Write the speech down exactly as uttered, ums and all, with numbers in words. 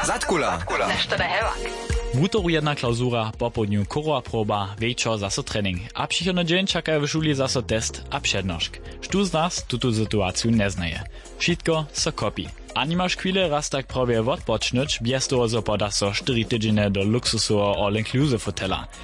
Zatkula. Nešto da hevak. W útoru jedna klauzura, po południu kurwa proba, wieczor zaso trening. A przychodny dzień czekają w szuli zaso test a przednoszk. Sztu z nas tutu sytuację nie znaje. Wszystko so kopi. A nie masz chwilę raz tak prawie odpocząć, bez toho, że poda so cztery tydzienie do luksusu all-inclusive hotela.